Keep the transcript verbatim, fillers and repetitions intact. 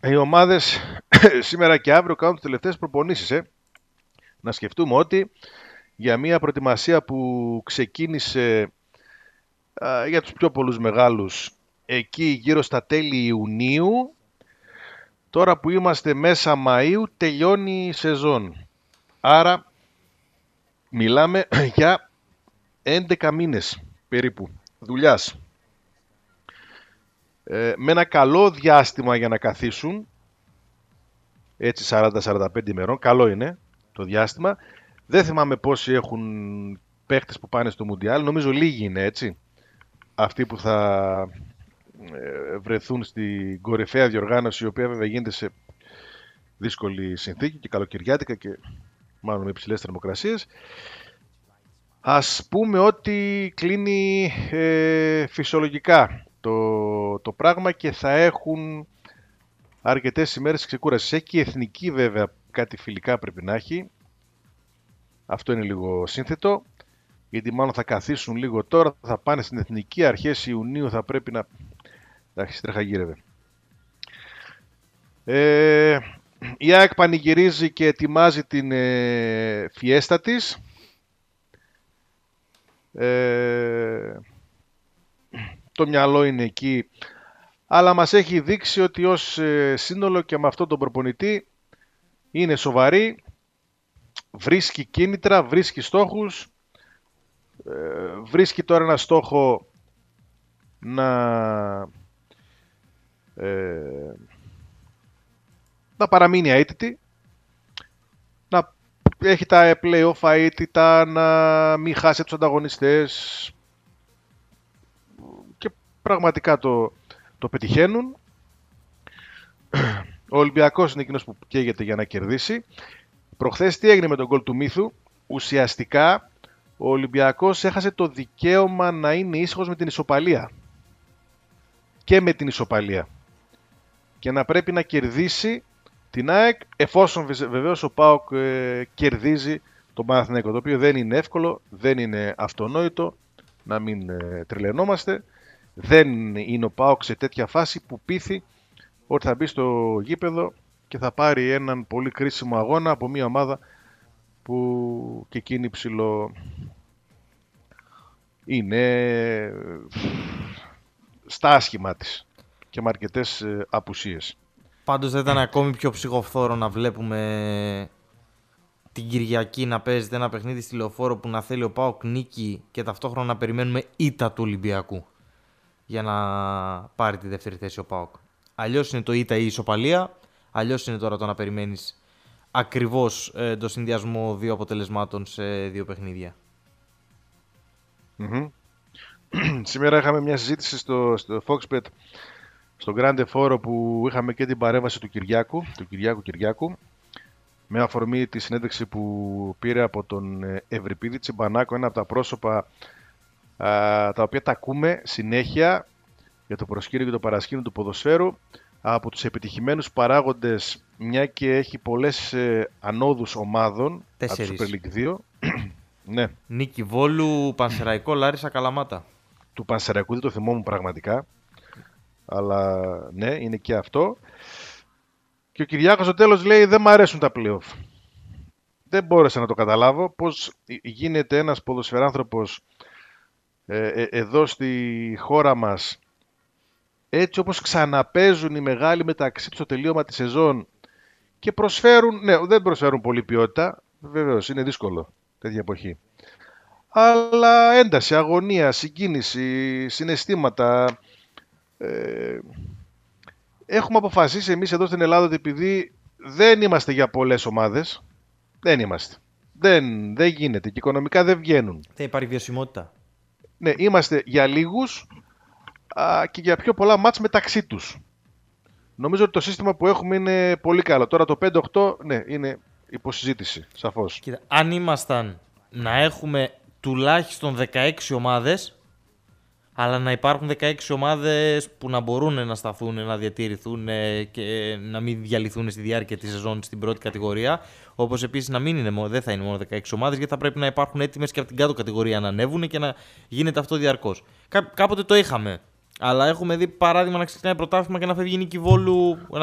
Οι ομάδες σήμερα και αύριο κάνουν τις τελευταίες προπονήσεις. Ε. Να σκεφτούμε ότι για μια προετοιμασία που ξεκίνησε α, για τους πιο πολλούς μεγάλους εκεί γύρω στα τέλη Ιουνίου, τώρα που είμαστε μέσα Μαΐου τελειώνει η σεζόν. Άρα μιλάμε για έντεκα μήνες περίπου δουλειάς. Ε, με ένα καλό διάστημα για να καθίσουν, έτσι σαράντα με σαράντα πέντε ημερών, καλό είναι το διάστημα. Δεν θυμάμαι πόσοι έχουν παίχτες που πάνε στο Μουντιάλ, νομίζω λίγοι είναι, έτσι. Αυτοί που θα ε, βρεθούν στην κορυφαία διοργάνωση, η οποία βέβαια γίνεται σε δύσκολη συνθήκη και καλοκαιριάτικα και μάλλον με υψηλές θερμοκρασίες. Ας πούμε ότι κλείνει ε, φυσιολογικά το, το πράγμα και θα έχουν αρκετές ημέρες ξεκούρασης. Έχει και η εθνική βέβαια κάτι φιλικά πρέπει να έχει. Αυτό είναι λίγο σύνθετο, γιατί μάλλον θα καθίσουν λίγο τώρα, θα πάνε στην εθνική, αρχές Ιουνίου θα πρέπει να... Εντάξει, τρεχαγύρευε. Ε, η ΑΕΚ πανηγυρίζει και ετοιμάζει την ε, φιέστα της. Ε, το μυαλό είναι εκεί, αλλά μας έχει δείξει ότι ως ε, σύνολο και με αυτόν τον προπονητή είναι σοβαρή, βρίσκει κίνητρα, βρίσκει στόχους, ε, βρίσκει τώρα ένα στόχο να, ε, να παραμείνει αίτητη, να έχει τα play-off αίτητα, να μην χάσει τους ανταγωνιστές και πραγματικά το, το πετυχαίνουν. Ο Ολυμπιακός είναι εκείνος που καίγεται για να κερδίσει. Προχθές τι έγινε με τον γκολ του Μίθου? Ουσιαστικά ο Ολυμπιακός έχασε το δικαίωμα να είναι ήσυχος με την ισοπαλία. Και με την ισοπαλία. Και να πρέπει να κερδίσει την ΑΕΚ, εφόσον βεβαίως ο ΠΑΟΚ ε, κερδίζει τον Παναθηναϊκό. Το οποίο δεν είναι εύκολο, δεν είναι αυτονόητο, να μην ε, τρελαινόμαστε. Δεν είναι ο ΠΑΟΚ σε τέτοια φάση που πείθει ότι θα μπει στο γήπεδο και θα πάρει έναν πολύ κρίσιμο αγώνα από μια ομάδα που και εκείνη ψηλό είναι στα άσχημά της και με αρκετές απουσίες. Πάντως δεν ήταν ακόμη πιο ψυχοφθόρο να βλέπουμε την Κυριακή να παίζεται ένα παιχνίδι στη Λεωφόρο που να θέλει ο ΠΑΟΚ νίκη και ταυτόχρονα να περιμένουμε ήττα του Ολυμπιακού για να πάρει τη δεύτερη θέση ο ΠΑΟΚ. Αλλιώς είναι το ήττα ή η ισοπαλία, αλλιώς είναι τώρα το να περιμένεις ακριβώς ε, το συνδυασμό δύο αποτελεσμάτων σε δύο παιχνίδια. Mm-hmm. Σήμερα είχαμε μια συζήτηση στο, στο Foxbet, στο Grande Foro, που είχαμε και την παρέμβαση του Κυριάκου, του Κυριάκου Κυριάκου, με αφορμή τη συνέντευξη που πήρε από τον Ευρυπίδη Τσιμπανάκο, ένα από τα πρόσωπα α, τα οποία τα ακούμε συνέχεια για το προσκήνιο και το παρασκήνιο του ποδοσφαίρου, από τους επιτυχημένους παράγοντες, μια και έχει πολλές ε, ανόδους ομάδων. Τέσσερις. Από το Super League δύο. Ναι. Νίκη Βόλου, Πανσεραϊκό, Λάρισα, Καλαμάτα. Του Πανσεραϊκού δεν το θυμόμουν πραγματικά, αλλά ναι, είναι και αυτό. Και ο Κυριάκος στο τέλος λέει δεν μ' αρέσουν τα play-off. Δεν μπόρεσα να το καταλάβω πώς γίνεται ένας ποδοσφαιράνθρωπος ε, ε, εδώ στη χώρα μας, έτσι όπως ξαναπαίζουν οι μεγάλοι μεταξύ τους στο τελείωμα της σεζόν και προσφέρουν, ναι, δεν προσφέρουν πολύ ποιότητα, βεβαίως είναι δύσκολο τέτοια εποχή, αλλά ένταση, αγωνία, συγκίνηση, συναισθήματα. Ε, έχουμε αποφασίσει εμείς εδώ στην Ελλάδα ότι επειδή δεν είμαστε για πολλές ομάδες, δεν είμαστε, δεν, δεν γίνεται και οικονομικά δεν βγαίνουν. Δεν υπάρχει βιωσιμότητα. Ναι, είμαστε για λίγους α, και για πιο πολλά μάτς μεταξύ τους. Νομίζω ότι το σύστημα που έχουμε είναι πολύ καλό. Τώρα το πέντε οκτώ, ναι, είναι υποσυζήτηση, σαφώς. Κοίτα, αν ήμασταν να έχουμε τουλάχιστον δεκαέξι ομάδες, αλλά να υπάρχουν δεκαέξι ομάδες που να μπορούν να σταθούν, να διατηρηθούν και να μην διαλυθούν στη διάρκεια της σεζόν στην πρώτη κατηγορία. Όπως επίσης να μην είναι, δεν θα είναι μόνο δεκαέξι ομάδες, γιατί θα πρέπει να υπάρχουν έτοιμες και από την κάτω κατηγορία να ανέβουν και να γίνεται αυτό διαρκώς. Κά- κάποτε το είχαμε. Αλλά έχουμε δει παράδειγμα να ξεκινάει πρωτάθλημα και να φεύγει η Νίκη Βόλου.